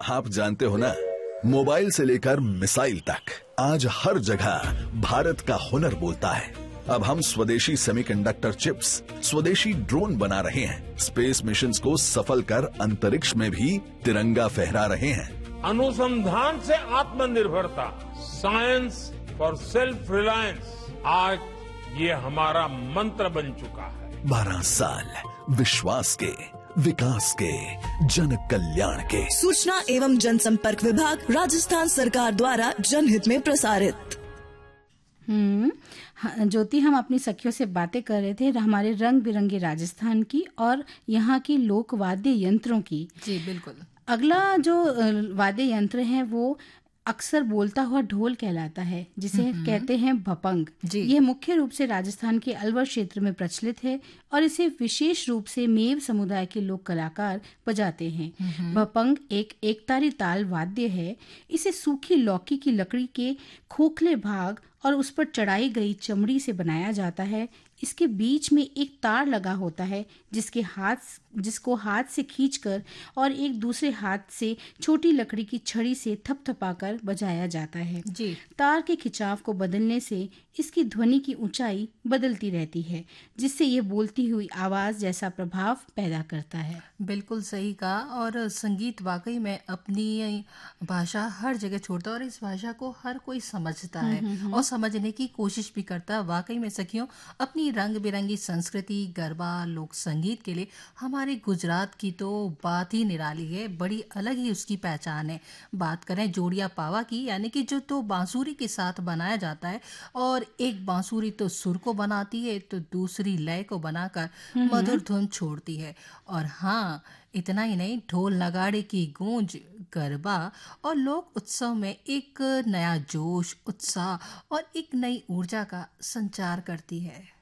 आप जानते हो ना, मोबाइल से लेकर मिसाइल तक आज हर जगह भारत का हुनर बोलता है। अब हम स्वदेशी सेमीकंडक्टर चिप्स, स्वदेशी ड्रोन बना रहे हैं, स्पेस मिशंस को सफल कर अंतरिक्ष में भी तिरंगा फहरा रहे हैं। अनुसंधान से आत्मनिर्भरता, साइंस फॉर सेल्फ रिलायंस, आज ये हमारा मंत्र बन चुका है। 12 साल विश्वास के, विकास के, जन कल्याण के। सूचना एवं जनसंपर्क विभाग, राजस्थान सरकार द्वारा जनहित में प्रसारित। ज्योति, हम अपनी सखियों से बातें कर रहे थे हमारे रंग बिरंगे राजस्थान की और यहाँ की लोक वाद्य यंत्रों की। जी बिल्कुल। अगला जो वाद्य यंत्र है वो अक्सर बोलता हुआ ढोल कहलाता है, जिसे कहते हैं भपंग। यह मुख्य रूप से राजस्थान के अलवर क्षेत्र में प्रचलित है और इसे विशेष रूप से मेव समुदाय के लोक कलाकार बजाते हैं। भपंग एक एकतारी ताल वाद्य है। इसे सूखी लौकी की लकड़ी के खोखले भाग और उस पर चढ़ाई गई चमड़ी से बनाया जाता है। इसके बीच में एक तार लगा होता है जिसको हाथ से खींचकर और एक दूसरे हाथ से छोटी लकड़ी की छड़ी से थपथपाकर बजाया जाता है। जी। तार के खिंचाव को बदलने से इसकी ध्वनि की ऊंचाई बदलती रहती है, जिससे ये बोलती हुई आवाज जैसा प्रभाव पैदा करता है। बिल्कुल सही कहा। और संगीत वाकई में अपनी भाषा हर जगह छोड़ता है और इस भाषा को हर कोई समझता है और समझने की कोशिश भी करता है। वाकई में सखियों, अपनी रंग बिरंगी संस्कृति, गरबा, लोक संगीत के लिए हमारे गुजरात की तो बात ही निराली है, बड़ी अलग ही उसकी पहचान है। बात करें जोड़िया पावा की, यानी कि जो तो बांसुरी के साथ बनाया जाता है और एक बांसुरी तो सुर को बनाती है तो दूसरी लय को बनाकर मधुर धुन छोड़ती है। और हाँ, इतना ही नहीं, ढोल नगाड़े की गूंज गरबा और लोक उत्सव में एक नया जोश, उत्साह और एक नई ऊर्जा का संचार करती है।